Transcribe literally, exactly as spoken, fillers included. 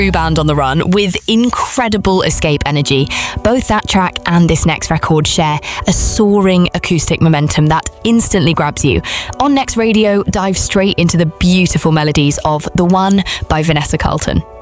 band on the run with incredible escape energy. Both that track and this next record share a soaring acoustic momentum that instantly grabs you. On Next Radio, dive straight into the beautiful melodies of The One by Vanessa Carlton.